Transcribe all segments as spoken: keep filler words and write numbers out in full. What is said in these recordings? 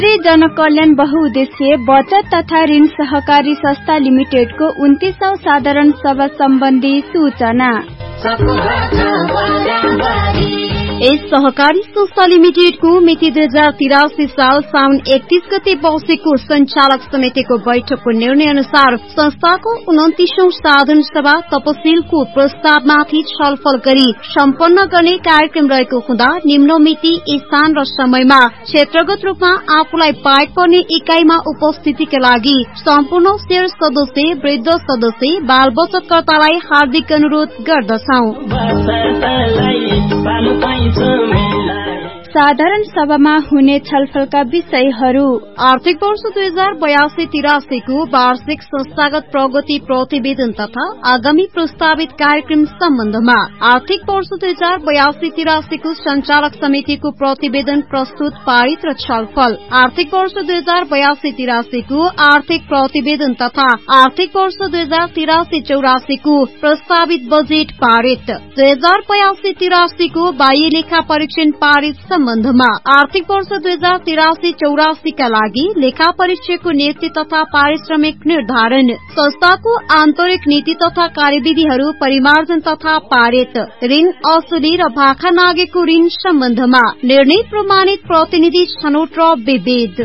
श्री जनकल्याण बहुउद्देश्य बचत तथा ऋण सहकारी संस्था लिमिटेडको उन्तीसौं साधारण सभा सम्बन्धी सूचना। यस सहकारी संस्था लिमिटेडको मिति दुई हजार तिरासी साल साउन एकतीस गते बसेको संचालक समितिको बैठकको निर्णय अनुसार संस्थाको उन्तीसौं साधारण सभा तपसिलको प्रस्तावमाथि छलफल गरी सम्पन्न गर्ने कार्यक्रम रहेको हुँदा निम्न मिति, स्थान र समयमा क्षेत्रगत रूपमा आफूलाई पाएक पर्ने इकाइमा उपस्थितिका लागि सम्पूर्ण शेयर सदस्य, वृद्ध सदस्य, बाल बचतकर्तालाई हार्दिक अनुरोध गर्दछौं। साधारण सभामा हुने छलफलका विषयहरू: आर्थिक वर्ष दुई हजार बयासी तिरासीको वार्षिक संस्थागत प्रगति प्रतिवेदन तथा आगामी प्रस्तावित कार्यक्रम सम्बन्धमा, आर्थिक वर्ष दुई हजार बयासी तिरासीको संचालक समितिको प्रतिवेदन प्रस्तुत, पारित र छलफल, आर्थिक वर्ष दुई हजार बयासी तिरासीको आर्थिक प्रतिवेदन तथा आर्थिक वर्ष दुई हजार तिरासी चौरासीको प्रस्तावित बजेट पारित, दुई हजार बयासी तिरासीको बाह्य लेखा परीक्षण पारित सम्बन्धमा, आर्थिक वर्ष दुई हजार तिरासी चौरासीका लागि लेखा परीक्षकको नियुक्ति तथा पारिश्रमिक निर्धारण, संस्थाको आन्तरिक नीति तथा कार्यविधिहरू परिमार्जन तथा पारित, ऋण असुली र भाखा नागेको ऋण सम्बन्धमा निर्णय प्रमाणित प्रतिनिधि छनौट र विभेद।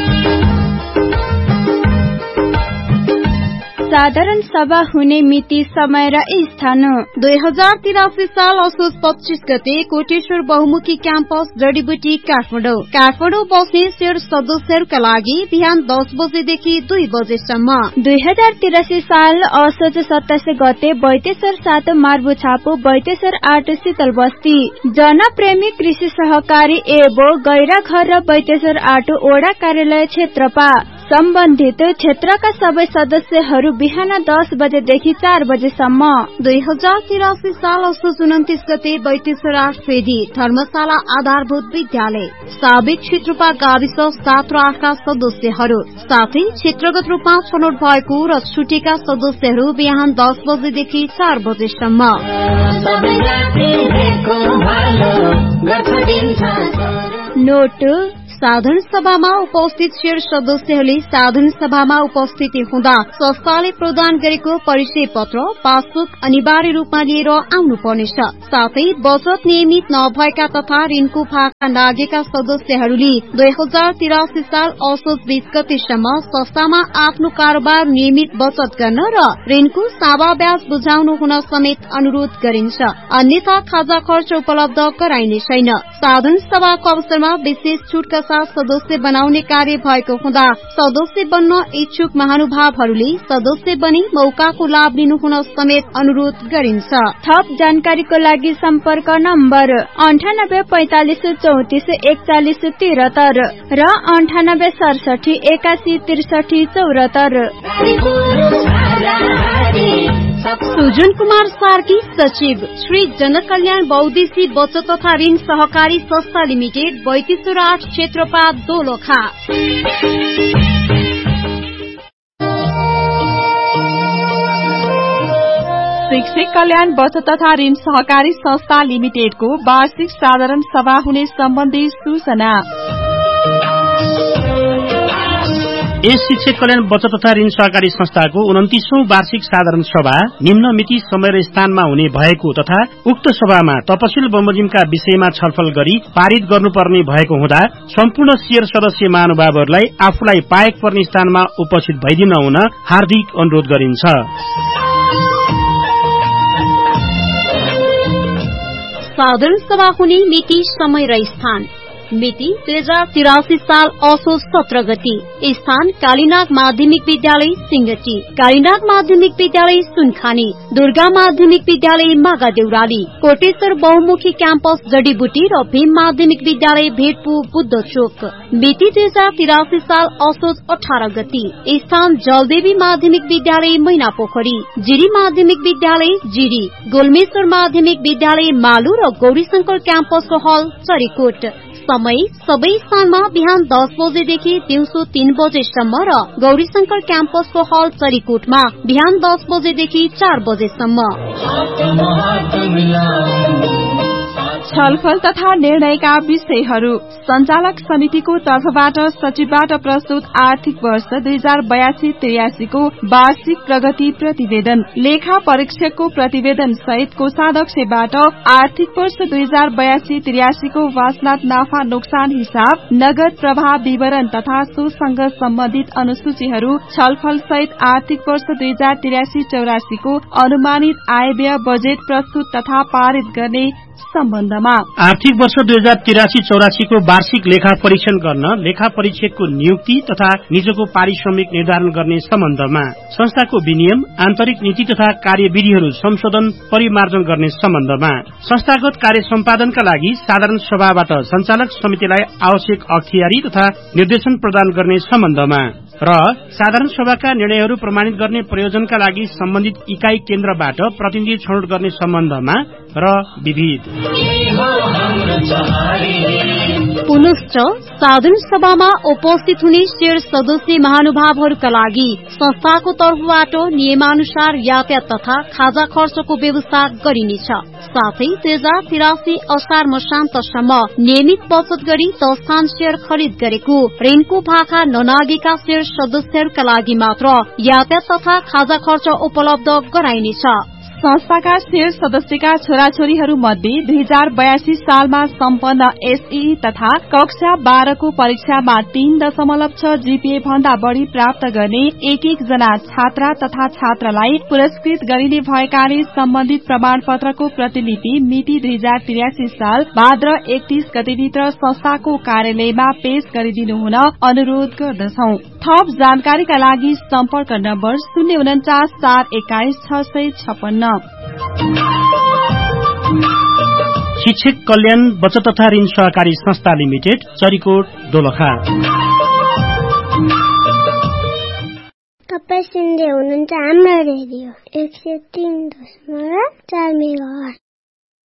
साधारण सभा हुने मिति, समय र स्थान: दुई हजार तिरासी साल असोज पच्चीस गते कोटेश्वर बहुमुखी क्याम्पस जडीबुटी काठमाडौँ। काठमाडौँ बस्ने शेयर सदस्यहरूका लागि बिहान दस बजेदेखि दुई बजेसम्म। दुई हजार तिरासी साल असोज सत्ताइस गते बैतेश्वर सात मार्बुछापो, बैतेश्वर आठ शीतल बस्ती। जनप्रेमी कृषि सहकारी एबो गैरा घर र बैतेश्वर आठ ओडा कार्यालय क्षेत्रपा। सम्बन्धित क्षेत्रका सबै सदस्यहरू बिहान दस बजेदेखि चार बजेसम्म। दुई हजार तिरासी साल असोज उन्तीस गते बैतेश्वर आठ फेदी धर्मशाला आधारभूत विद्यालय। साबिक क्षेत्रपा गाविस सात र आठका सदस्यहरू साथै क्षेत्रगत रूपमा छनौट भएको र छुटेका सदस्यहरू बिहान दस बजेदेखि चार बजेसम्म। नोट: साधारण सभामा उपस्थित शेयर सदस्यहरूले साधारण सभामा उपस्थिति हुँदा संस्थाले प्रदान गरेको परिचय पत्र, पासबुक अनिवार्य रूपमा लिएर आउनुपर्नेछ। साथै बचत नियमित नभएका तथा ऋणको भाका लागेका सदस्यहरूले दुई हजार तिरासी साल असोज बीस गतेसम्म संस्थामा आफ्नो कारोबार नियमित बचत गर्न र ऋणको सावा ब्याज बुझाउनु हुन समेत अनुरोध गरिन्छ। अन्यथा खाजा खर्च उपलब्ध गराइने छैन। साधारण सभाको अवसरमा विशेष छुटका साथ सदस्य बनाउने कार्य भएको हुँदा सदस्य बन्न इच्छुक महानुभावहरूले सदस्य बनी मौकाको लाभ लिनु हुन समेत अनुरोध गरिन्छ। थप जानकारीको लागि सम्पर्क नम्बर अन्ठानब्बे पैंतालिस चौतिस एकचालिस तिहत्तर र अन्ठानब्बे सडसठी एकासी त्रिसठी चौरात्तर। सुजन कुमार सार्की, सचिव, श्री जनकल्याण बहुउद्देश्य बचत तथा ऋण सहकारी संस्था लिमिटेड, बैतेश्वर आठ क्षेत्रपा दोलखा। शिक्षक कल्याण बचत तथा ऋण सहकारी संस्था लिमिटेडको वार्षिक साधारण सभा हुने सम्बन्धी सूचना। यस शिक्षक कल्याण बचत तथा ऋण सहकारी संस्थाको उन्तीसौं वार्षिक साधारण सभा निम्न मिति, समय र स्थानमा हुने भएको तथा उक्त सभामा तपसिल बमोजिमका विषयमा छलफल गरी पारित गर्नुपर्ने भएको हुँदा सम्पूर्ण शेयर सदस्य महानुभावहरूलाई आफूलाई पाएक पर्ने स्थानमा उपस्थित भइदिन हुन हार्दिक अनुरोध गरिन्छ। साधारण सभा हुने मिति, समय र स्थान: मिति दुई हजार तिरासी साल असोज सत्र गति। स्थान कालीनाग माध्यमिक विद्यालय सिंगटी, कालीनाग माध्यमिक विद्यालय सुनखानी, दुर्गा माध्यमिक विद्यालय मागा देउराली, कोटेश्वर बहुमुखी क्याम्पस जडीबुटी र भीम माध्यमिक विद्यालय भेटपु बुद्ध चोक। मिति दुई हजार तिरासी साल असोज अठार गति। स्थान जलदेवी माध्यमिक विद्यालय मैनापोखरी, जिरी माध्यमिक विद्यालय जिरी, गोलमेश्वर माध्यमिक विद्यालय मालु र गौरीशंकर क्याम्पसको हल चरीकोट। समय सबै स्थानमा बिहान दस बजेदेखि दिउँसो तीन बजेसम्म र गौरीशंकर क्याम्पसको हल चरीकोटमा बिहान दस बजेदेखि चार बजेसम्म। छलफल तथा निर्णयका विषयहरू सञ्चालक समितिको तर्फबाट सचिवबाट प्रस्तुत आर्थिक वर्ष दुई हजार बयासी त्रियासीको वार्षिक प्रगति प्रतिवेदन, लेखा परीक्षकको प्रतिवेदन सहित कोषाध्यक्षबाट आर्थिक वर्ष दुई हजार बयासी त्रियासीको वासनाथ नाफा नोक्सान हिसाब, नगद प्रवाह विवरण तथा सोसँग सम्बन्धित अनुसूचीहरू छलफल सहित आर्थिक वर्ष दुई हजार त्रियासी चौरासीको अनुमानित आय व्यय बजेट प्रस्तुत तथा पारित गर्ने सम्बन्धमा आर्थिक वर्ष दुई हजार तिरासी चौरासीको वार्षिक लेखा परीक्षण गर्न लेखा परीक्षकको नियुक्ति तथा निजको पारिश्रमिक निर्धारण गर्ने सम्बन्धमा संस्थाको विनियम, आन्तरिक नीति तथा कार्यविधिहरू संशोधन परिमार्जन गर्ने सम्बन्धमा संस्थागत कार्य सम्पादनका लागि साधारण सभाबाट सञ्चालक समितिलाई आवश्यक अख्तियारी तथा निर्देशन प्रदान गर्ने सम्बन्धमा र साधारण सभाका निर्णयहरू प्रमाणित गर्ने प्रयोजनका लागि सम्बन्धित इकाई केन्द्रबाट प्रतिनिधि छनौट गर्ने सम्बन्धमा र विविध पुनश्च साधारण सभामा उपस्थित हुने शेर सदस्य महानुभावहरूका लागि संस्थाको तर्फबाट नियमानुसार यातायात तथा खाजा खर्चको व्यवस्था गरिनेछ। साथै दुई हजार तिरासी असार मसान्तसम्म नियमित बचत गरी दस स्थान शेयर खरिद गरेको ऋणको भाका ननागेका शेयर सदस्यहरूका लागि मात्र यातायात तथा खाजा खर्च उपलब्ध गराइनेछ। संस्थाका शेयर सदस्यका छोराछोरीहरू मध्ये दुई हजार बयासी सालमा सम्पन्न एसई तथा कक्षा बाह्रको परीक्षामा तीन दशमलव छ जीपीए भन्दा बढ़ी प्राप्त गर्ने एक एक जना छात्रा तथा छात्रालाई पुरस्कृत गरिने भएकाले सम्बन्धित प्रमाण पत्रको प्रतिलिपि मिति दुई हजार त्रियासी साल भाद्र एकतीस गतेभित्र संस्थाको कार्यालयमा पेश गरिदिनु हुन अनुरोध गर्दछौ। थप जानकारीका लागि सम्पर्क नम्बर शून्य उन्चास चार एक्काइस छ सय छपन्न। शिक्षक कल्याण बचत तथा ऋण सहकारी संस्था लिमिटेड, चरीकोट, दोलखा। तपाईं सुन्दै हुनुहुन्छ हाम्रो रेडियो एक सय तीन दशमलव चार मेगाहर्ज।